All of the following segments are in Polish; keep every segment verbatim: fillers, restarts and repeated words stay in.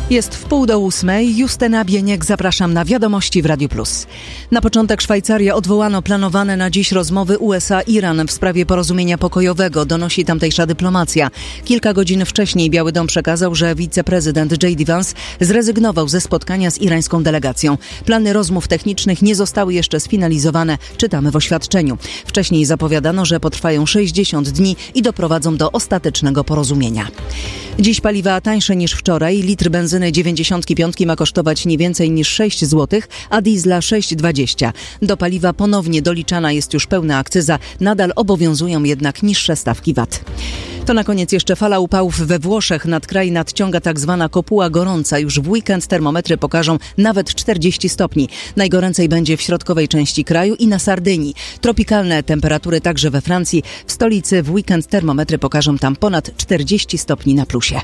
Jest w pół do ósmej. Justyna Bieniek, zapraszam na Wiadomości w Radiu Plus. Na początek Szwajcaria odwołano planowane na dziś rozmowy U S A-Iran w sprawie porozumienia pokojowego, donosi tamtejsza dyplomacja. Kilka godzin wcześniej Biały Dom przekazał, że wiceprezydent J D Vance zrezygnował ze spotkania z irańską delegacją. Plany rozmów technicznych nie zostały jeszcze sfinalizowane, czytamy w oświadczeniu. Wcześniej zapowiadano, że potrwają sześćdziesiąt dni i doprowadzą do ostatecznego porozumienia. Dziś paliwa tańsze niż wczoraj. Litr benzyny dziewięćdziesiątki piątki ma kosztować nie więcej niż sześć złotych, a diesla sześć dwadzieścia. Do paliwa ponownie doliczana jest już pełna akcyza. Nadal obowiązują jednak niższe stawki V A T. To na koniec jeszcze fala upałów we Włoszech. Nad kraj nadciąga tak zwana kopuła gorąca. Już w weekend termometry pokażą nawet czterdzieści stopni. Najgoręcej będzie w środkowej części kraju i na Sardynii. Tropikalne temperatury także we Francji. W stolicy w weekend termometry pokażą tam ponad czterdzieści stopni na plusie.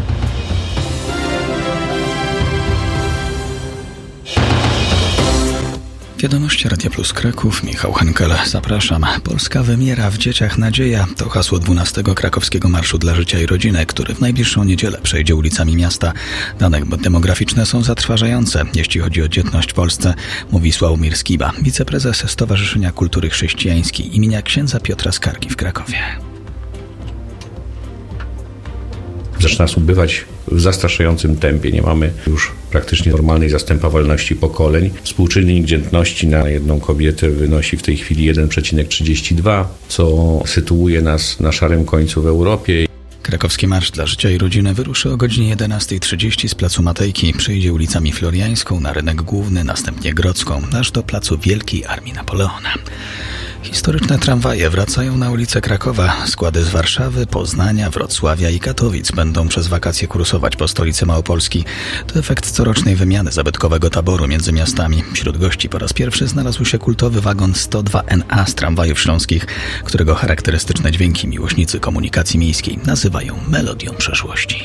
Wiadomości Radia Plus Kraków, Michał Henkel, zapraszam. Polska wymiera, w dzieciach nadzieja. To hasło dwunastego krakowskiego Marszu dla Życia i Rodziny, który w najbliższą niedzielę przejdzie ulicami miasta. Dane demograficzne są zatrważające, jeśli chodzi o dzietność w Polsce, mówi Sławomir Skiba, wiceprezes Stowarzyszenia Kultury Chrześcijańskiej imienia księdza Piotra Skargi w Krakowie. Zaczyna nas ubywać w zastraszającym tempie. Nie mamy już praktycznie normalnej zastępowalności pokoleń. Współczynnik dzietności na jedną kobietę wynosi w tej chwili jeden przecinek trzydzieści dwa, co sytuuje nas na szarym końcu w Europie. Krakowski Marsz dla Życia i Rodziny wyruszy o godzinie jedenasta trzydzieści z Placu Matejki. Przejdzie ulicami Floriańską, na Rynek Główny, następnie Grodzką, aż do Placu Wielkiej Armii Napoleona. Historyczne tramwaje wracają na ulicę Krakowa. Składy z Warszawy, Poznania, Wrocławia i Katowic będą przez wakacje kursować po stolicy Małopolski. To efekt corocznej wymiany zabytkowego taboru między miastami. Wśród gości po raz pierwszy znalazł się kultowy wagon sto dwa N A z tramwajów śląskich, którego charakterystyczne dźwięki miłośnicy komunikacji miejskiej nazywają melodią przeszłości.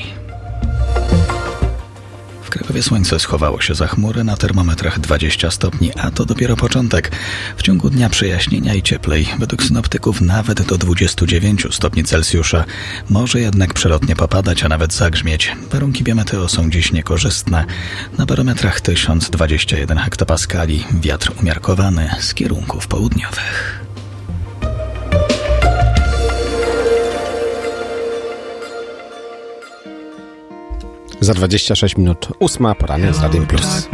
W Krakowie słońce schowało się za chmury, na termometrach dwadzieścia stopni, a to dopiero początek. W ciągu dnia przejaśnienia i cieplej, według synoptyków nawet do dwudziestu dziewięciu stopni Celsjusza. Może jednak przelotnie popadać, a nawet zagrzmieć. Warunki biometeo są dziś niekorzystne. Na barometrach tysiąc dwadzieścia jeden hektopaskali, wiatr umiarkowany z kierunków południowych. Za dwadzieścia sześć minut ósma, poranek z Radiem Plus.